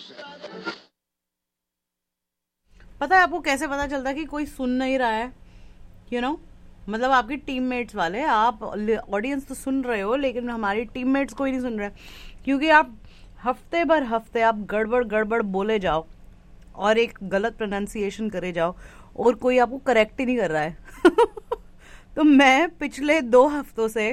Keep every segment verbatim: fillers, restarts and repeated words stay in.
पता है आपको कैसे पता चलता है कि कोई सुन नहीं रहा है? यू नो मतलब आपकी टीममेट्स वाले, आप ऑडियंस तो सुन रहे हो लेकिन हमारी टीममेट्स कोई नहीं सुन रहा है, क्योंकि आप हफ्ते भर हफ्ते आप गड़बड़ गड़बड़ बोले जाओ और एक गलत प्रोनाउंसिएशन करे जाओ और कोई आपको करेक्ट ही नहीं कर रहा है। तो मैं पिछले दो हफ्तों से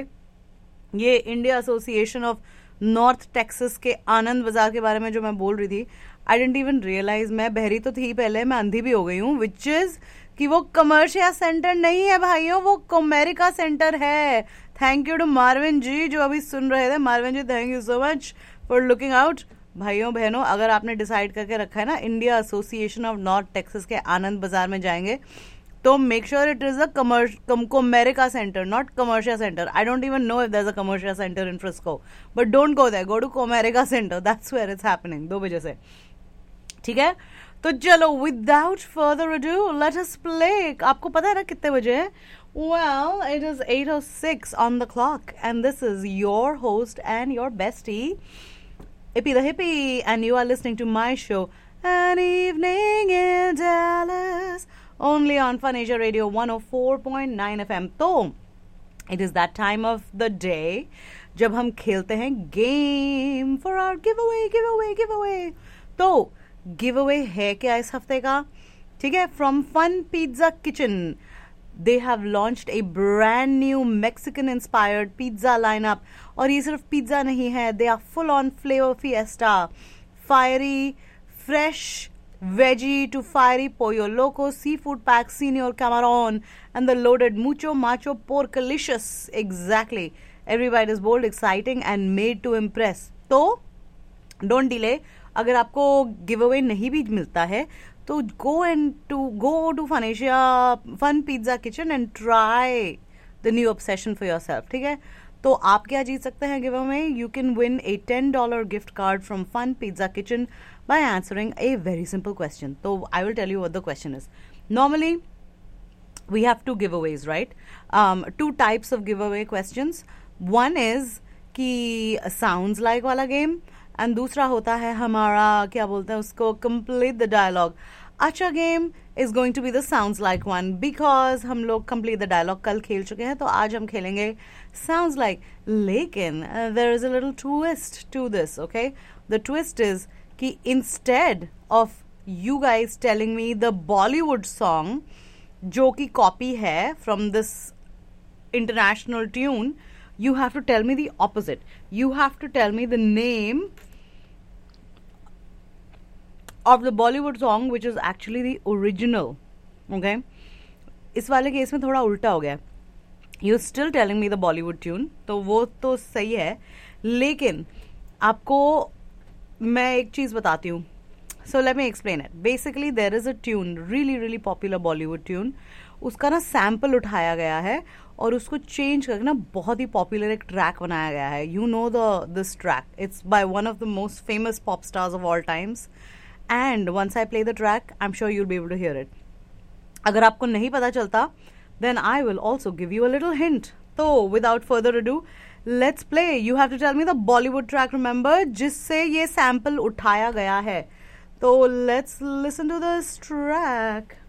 ये India association of north Texas के आनंद बाजार के बारे में जो मैं बोल रही थी, आई डेंट इवन रियलाइज, मैं बहरी तो थी पहले, मैं अंधी भी हो गई हूँ, विच इज कि वो कमर्शियल सेंटर नहीं है भाइयों, वो कोमेरिका सेंटर है। थैंक यू टू मार्विन जी जो अभी सुन रहे थे। Marvin ji thank you so much for looking out. भाइयों बहनों, अगर आपने डिसाइड करके रखा है ना India association of north Texas के आनंद बाजार में जाएंगे, तो make sure it is a कोमेरिका centre, not commercial centre. I don't even know if there is a commercial centre in Frisco, but don't go there, go to कोमेरिका centre, that's where it's happening, दो बजे से। ठीक है, तो चलो without further ado let us play. आपको पता है ना कितने बजे है? Well, it is eight oh six on the clock and this is your host and your bestie Ippy the Hippie, and you are listening to my show An Evening in Dallas, only on Fun Asia Radio one oh four point nine F M. तो it is that time of the day जब हम खेलते हैं game for our giveaway giveaway giveaway। तो giveaway है क्या इस हफ्ते का? ठीक है, from Fun Pizza Kitchen they have launched a brand new Mexican inspired pizza lineup, और ये सिर्फ पिज्जा नहीं है, they are full on flavor fiesta, fiery fresh veggie to fiery pollo loco, seafood pack senior camarón, and the loaded mucho macho porkalicious, exactly, every bite is bold, exciting and made to impress। तो don't delay, अगर आपको give away नहीं भी मिलता है तो go and to go to Fun Asia Fun Pizza Kitchen and try the new obsession for yourself। ठीक है, तो आप क्या जीत सकते हैं give away? You can win a ten dollars gift card from Fun Pizza Kitchen by answering a very simple question। तो I will tell you what the question is. Normally we have two giveaways, right? Um, two types of giveaway questions. One is कि sounds like वाला game, and दूसरा होता है हमारा क्या बोलते हैं उसको, कंप्लीट द डायलॉग। अच्छा game is going to be the sounds like one, because हम लोग कंप्लीट द डायलॉग कल खेल चुके हैं, तो आज हम खेलेंगे साउंड्स लाइक। लेकिन there is a little twist to this, okay? The twist is कि instead of you guys telling me the Bollywood song जो कि कॉपी है from this international tune, you have to tell me the opposite. You have to tell me the name of the Bollywood song which is actually the original. Okay? इस वाले case में थोड़ा उल्टा हो गया। You're still telling me the Bollywood tune, तो वो तो सही है, लेकिन आपको मैं एक चीज बताती हूँ। So let me explain it. Basically there is a tune, really really popular Bollywood tune. उसका ना सैम्पल उठाया गया है और उसको चेंज करके ना बहुत ही पॉपुलर एक ट्रैक बनाया गया है। You know the this track, it's by one of the most famous pop stars of all times, and once I play the track I am sure you will be able to here it. अगर आपको नहीं पता चलता then I will also give you a little hint. तो without further ado let's play. You have to tell me the Bollywood track, remember, जिससे ये sample उठाया गया है। तो let's listen to this track.